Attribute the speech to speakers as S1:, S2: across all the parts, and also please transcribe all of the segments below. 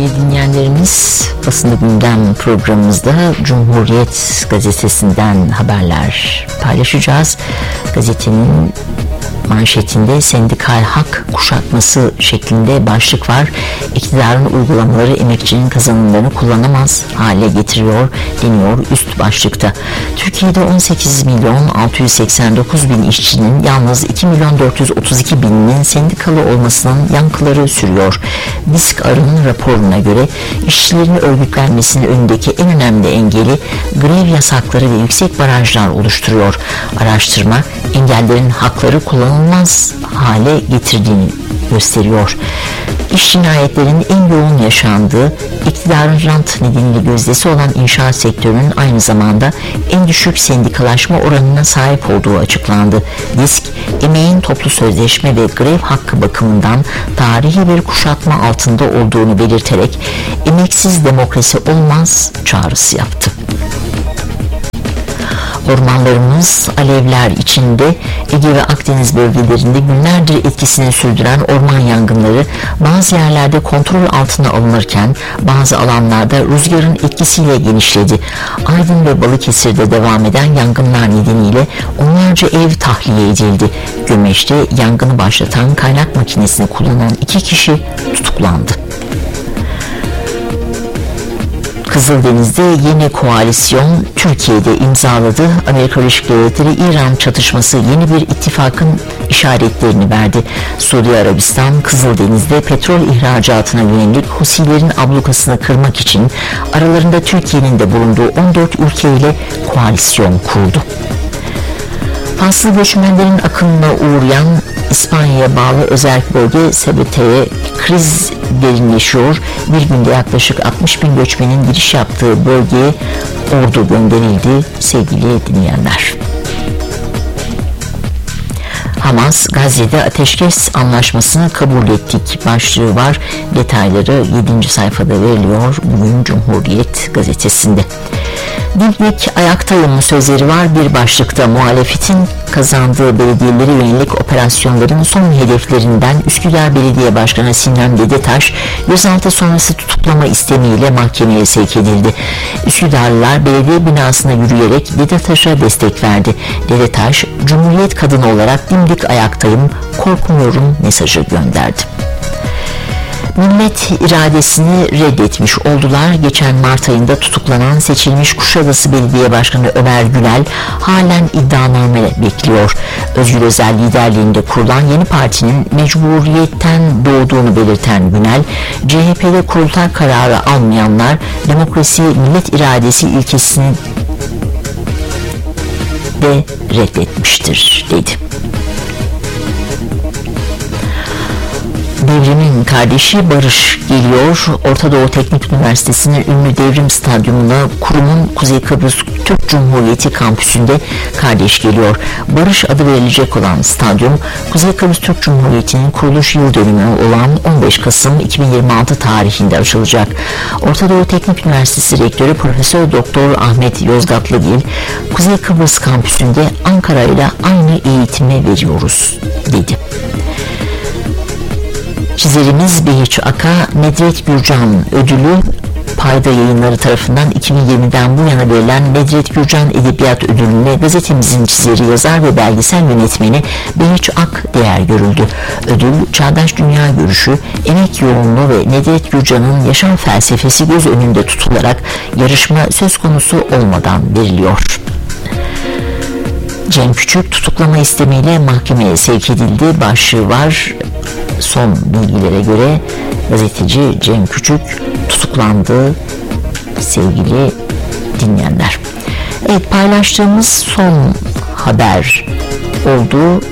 S1: sevgili dinleyenlerimiz, Basında Gündem programımızda Cumhuriyet gazetesinden haberler paylaşacağız. Gazetenin manşetinde sendikal hak kuşatması şeklinde başlık var. İktidarın uygulamaları emekçinin kazanımlarını kullanamaz hale getiriyor deniyor üst başlıkta. Türkiye'de 18 milyon 689 bin işçinin yalnız 2 milyon 432 bininin sendikalı olmasının yankıları sürüyor. Disk-Ar'ın raporuna göre işçilerin örgütlenmesinin önündeki en önemli engeli grev yasakları ve yüksek barajlar oluşturuyor. Araştırma engellerin hakları kullanılmaz hale getirdiğini gösteriyor. İş cinayetlerinin en yoğun yaşandığı, iktidarın rant nedeniyle gözdesi olan inşaat sektörünün aynı zamanda en düşük sendikalaşma oranına sahip olduğu açıklandı. Disk, emeğin toplu sözleşme ve grev hakkı bakımından tarihi bir kuşatma altında olduğunu belirterek emeksiz demokrasi olmaz çağrısı yaptı. Ormanlarımız alevler içinde. Ege ve Akdeniz bölgelerinde günlerdir etkisini sürdüren orman yangınları bazı yerlerde kontrol altına alınırken bazı alanlarda rüzgarın etkisiyle genişledi. Aydın ve Balıkesir'de devam eden yangınlar nedeniyle onlarca ev tahliye edildi. Gömeç'te yangını başlatan kaynak makinesini kullanan 2 kişi tutuklandı. Kızıldeniz'de yeni koalisyon Türkiye'de imzaladı. Amerika Birleşik Devletleri İran çatışması yeni bir ittifakın işaretlerini verdi. Suudi Arabistan Kızıldeniz'de petrol ihracatına yönelik Husilerin ablukasını kırmak için aralarında Türkiye'nin de bulunduğu 14 ülkeyle koalisyon kurdu. Faslı göçmenlerin akınına uğrayan İspanya'ya bağlı özerk bölge Cebete'ye kriz derinleşiyor. Bir günde yaklaşık 60 bin göçmenin giriş yaptığı bölgeye ordu gönderildi sevgili dinleyenler. Hamas, Gazze'de ateşkes anlaşmasını kabul ettik başlığı var. Detayları 7. sayfada veriliyor bugün Cumhuriyet gazetesinde. Dimdik ayaktayım sözleri var bir başlıkta. Muhalefetin kazandığı belediyelere yönelik operasyonların son hedeflerinden Üsküdar Belediye Başkanı Sinan Dedetaş gözaltı sonrası tutuklama istemiyle mahkemeye sevk edildi. Üsküdarlılar belediye binasına yürüyerek Dedetaş'a destek verdi. Dedetaş, Cumhuriyet kadını olarak dimdik ayaktayım, korkmuyorum mesajı gönderdi. Millet iradesini reddetmiş oldular. Geçen Mart ayında tutuklanan seçilmiş Kuşadası Belediye Başkanı Ömer Gülel halen iddianame bekliyor. Özgür Özel liderliğinde kurulan yeni partinin mecburiyetten doğduğunu belirten Gülel, CHP'de kurultay kararı almayanlar demokrasi, millet iradesi ilkesini de reddetmiştir dedi. Devrimin kardeşi Barış geliyor. Orta Doğu Teknik Üniversitesi'nin ünlü Devrim Stadyumuna kurumun Kuzey Kıbrıs Türk Cumhuriyeti kampüsünde kardeş geliyor. Barış adı verilecek olan stadyum Kuzey Kıbrıs Türk Cumhuriyeti'nin kuruluş yıl dönümü olan 15 Kasım 2026 tarihinde açılacak. Orta Doğu Teknik Üniversitesi Rektörü Profesör Doktor Ahmet Yozgatlıgil, Kuzey Kıbrıs kampüsünde Ankara ile aynı eğitimi veriyoruz dedi. Çizerimiz Behiç Aka, Nedret Gürcan ödülü Payda Yayınları tarafından 2020'den bu yana verilen Nedret Gürcan Edebiyat Ödülü'ne gazetemizin çizeri, yazar ve belgesel yönetmeni Behiç Ak değer görüldü. Ödül, çağdaş dünya görüşü, emek yoğunluğu ve Nedret Gürcan'ın yaşam felsefesi göz önünde tutularak yarışma söz konusu olmadan veriliyor. Cem Küçük tutuklama istemiyle mahkemeye sevk edildi başlığı var. Son bilgilere göre gazeteci Cem Küçük tutuklandı sevgili dinleyenler. Evet, paylaştığımız son haber oldu.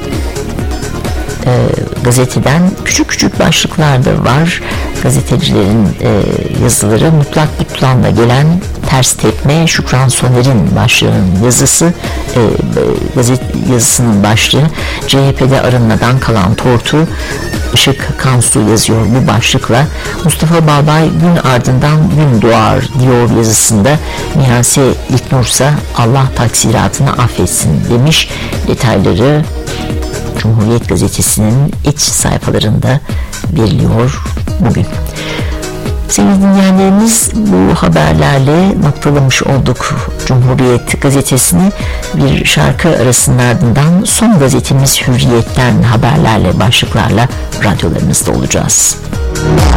S1: Gazeteden küçük başlıklar da var. Gazetecilerin yazıları mutlak butlanla gelen ters tepme Şükran Soner'in başlığının yazısı, yazısının başlığı CHP'de arınmadan kalan tortu Işık Kansu yazıyor bu başlıkla. Mustafa Balbay gün ardından gün doğar diyor yazısında. Niyazi İlknursa Allah taksiratını affetsin demiş. Detayları Cumhuriyet Gazetesi'nin iç sayfalarında veriliyor bugün. Sevgili dinleyenlerimiz, bu haberlerle noktalamış olduk Cumhuriyet gazetesini. Bir şarkı arasının ardından son gazetemiz Hürriyet'ten haberlerle, başlıklarla radyolarınızda olacağız.